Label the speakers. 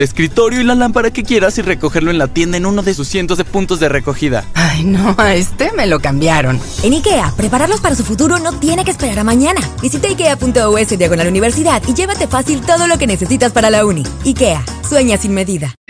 Speaker 1: escritorio y la lámpara que quieras y recogerlo en la tienda en uno de sus cientos de puntos de recogida.
Speaker 2: Ay, no, a este me lo cambiaron.
Speaker 3: En IKEA, prepararlos para su futuro no tiene que esperar a mañana. Visita ikea.us/universidad y llévate fácil todo lo que necesitas para la uni. IKEA, sueña sin medida.